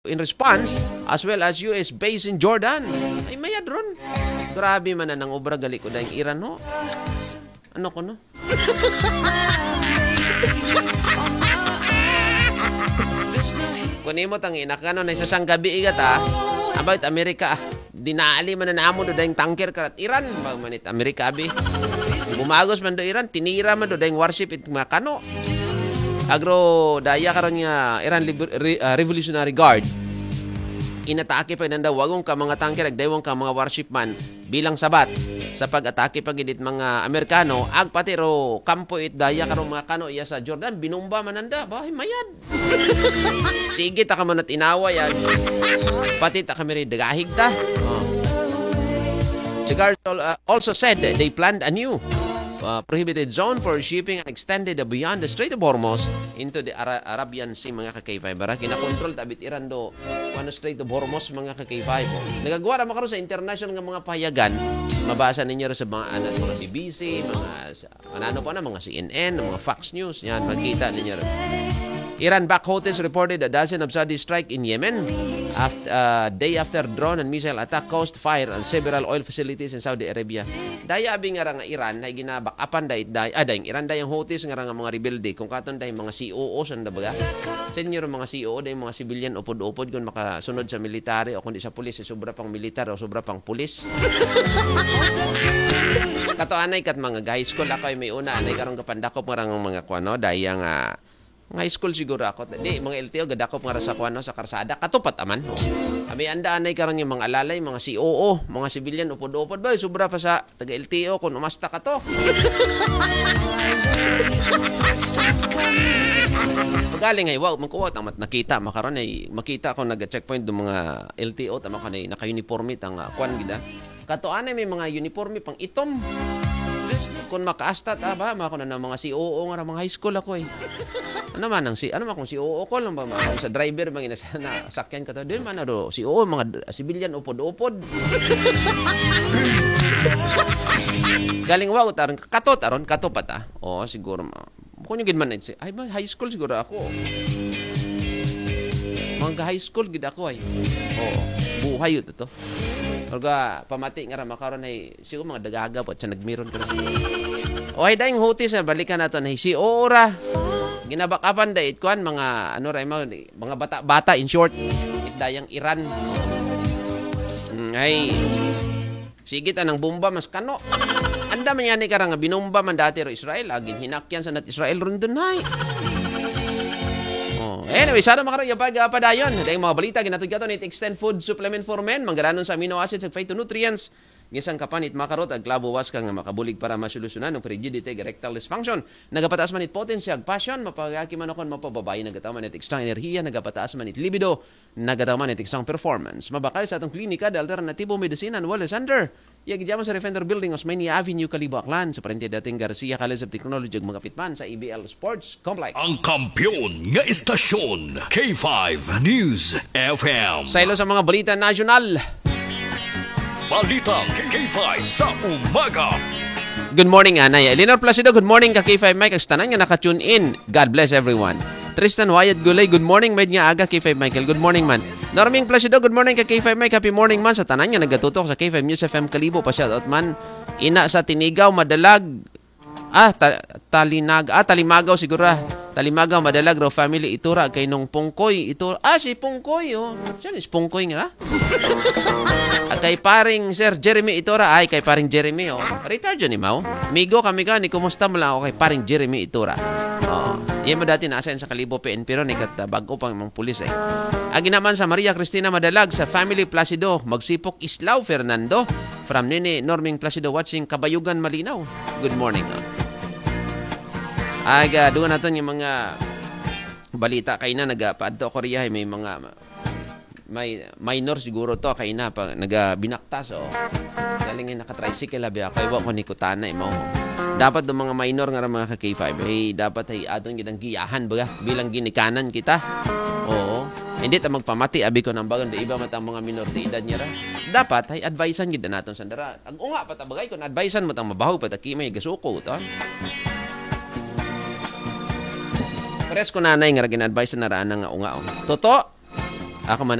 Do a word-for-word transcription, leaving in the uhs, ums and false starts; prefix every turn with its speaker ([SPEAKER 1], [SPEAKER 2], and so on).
[SPEAKER 1] in response, as well as U S base in Jordan. Ay mayad ron. Grabe man na nang obra gali ko dahil Iran, no? Ano ko, no? Kunimot ang inakano na isasang gabi igat, ah. About Amerika, ah. Dinaali man na naamo do dahil tanker karat Iran. Bagmanit Amerika, abi. Bumagos man do Iran, tinira man do dahil warship it makano. Agro, daya karon nga Iran Liber- Re- uh, Revolutionary Guard. Inatake pa nanda wagong ka mga tanker ag daywang ka mga warship man bilang sabat sa pag-atake pag edit mga Amerikano ag pati ro kampo it daya karon mga kano iya sa Jordan binumba mananda bahay mayad. Sige ta ka man at inawa yan. Pati ta kami rin dagahig ta. Oh. The guards also said that they planned a new Uh, prohibited zone for shipping and extended beyond the Strait of Hormuz into the Ara- Arabian Sea, mga ka-K five. Bara, kinakontrol tabit Iran do ano Strait of Hormuz, mga ka-K five. Nagagawa naman karon sa international nga mga pahayagan. Mabasa ninyo sa mga ano, mga B B C, mga ano pa na, mga C N N, mga Fox News. Yan, makita ninyo rin. Iran-backed Houthis reported a dozen of Saudi strike in Yemen after, uh, day after drone and missile attack caused fire on several oil facilities in Saudi Arabia. Daya abi nga nga Iran ay ginabakapan day day ah dayang Iran dayang Houthis nga nga mga rebelde kung katon day mga C O O sanda baga. Senyor mga C O O day mga civilian upod-upod kun makasunod sa military o kundi sa pulis sobra pang militar o sobra pang pulis. Kato anay kat mga high school ako ay may una anay karon kapandakop nga mga kuano dayang uh, high school siguro ako. Di, mga L T O, gadakop nga sa kuano sa karsada. Katupat aman. Oh. Kami andaanay karon yung mga alalay, mga C O O, mga civilian, upod-upod ba? Sobra pa sa taga-L T O kung umasta ka to. Magaling ay, wow, magkuwag, tamat nakita. Makaroon ay, makita ko nag-checkpoint do mga L T O, tama ka na naka-uniforme, tang uh, kwan gida. Katoan ay may mga uniforme pang itom. Kung makaastat, ah ba, mga na mga C O O nga mga high school ako eh. Ano man ang si ano man kung si O O ko lang ba mga sa driver bang ina na sakyan ka to din man do si O O mga civilian upod-upod. Galing wa utaron katot aron kato pata. Oh siguro ma. Kung yung gid man ay high school siguro ako. Mga high school gid ako ay. Oo. Buhay yun to. Orga pamati nga ra makaron ay siguro mga dagaga po sa nagmiron ko. Oy daing Houthis na balikan nato na si Ora. Ginabakapan dait kuan mga ano ra mga bata-bata in short itdayang Iran. Ay sige ta nang bomba mas kano. Anda man yan ni karang binomba man dati ro Israel agin hinakyan sa nat Israel ron dun hay. Oh, anyway, sana makaroon yung pag-padayon. Dahil mga balita, ginatod-gato ni Extend Food Supplement for Men, manggaranon sa amino acids at phytonutrients. Ngisang kapanit makarot, ag klabuwas kang makabulig para masolusyonan ng frigidity, erectile dysfunction. Nagapataas man it potency, ag passion, mapagaki man akon, mapababay, nagataw man it extra enerhiya, nagapataas man it libido, nagataw man it extra performance. Mabakay sa atong klinika, de alternatibo medicine and wellness center. Yagidyaman sa Defender Building, Osmania Avenue, Calibo, Aklan, sa Parente dating Garcia, College of Technology, ug magapitman sa E B L Sports Complex.
[SPEAKER 2] Ang kampiyon nga istasyon, K five News F M.
[SPEAKER 1] Sa ilo sa mga balita nasyonal.
[SPEAKER 2] Balita K five sa umaga.
[SPEAKER 1] Good morning, Anay. Elinor Placido, good morning ka K five Mike. Agstanan nga naka-tune in. God bless everyone. Tristan Wyatt Gulay, good morning. Med nga aga K five Michael, good morning man. Norming Placido, good morning ka K five Mike. Happy morning man. Sa tanan nga nagatutok sa K five News F M Kalibo. Pa-shoutout man. Ina sa Tinigaw, Madalag. Ah, ta- Talinag. Ah, Talimagaw siguro. Talimagaw, Madalag, Raw Family, Itura, kay nung Pungkoy, Itura. Ah, si Pungkoy, oh. Siya is Pungkoy nga. At kay paring Sir Jeremy Itura, ay kay paring Jeremy, oh. Retired yun ni Mau. Migo kami ka, ni kumusta mo lang ako kay paring Jeremy Itura. Oh. Yan mo dati nasa sa Kalibo P N, pero nikat uh, bago pang mga pulis, eh. Agi naman sa Maria Cristina Madalag, sa Family Placido, Magsipok Islao Fernando, from Nini Norming Placido, watching Kabayugan Malinaw. Good morning, oh. Aga, doon natin yung mga balita kay na nagapaadto Korea may mga may minor siguro to kay na pa nagabinaktas oh. Galing nga naka-tricycle abi kay wa ko ni kutana mo. Dapat do mga minor nga mga ka K five hey dapat ay adon gid ang giyahan baga bilang ginikanan kita. Oo. Hindi ta magpamati abi ko nang bagon iba matang mga minor de edad niya ra. Dapat ay advisean gid naton sa dara. Ag unga pa ta bagay kun advisean mo tang mabaho pa ta kimay gasuko to. Pares ko nanay nga gin-advise na raan nga unga. Toto, Ako man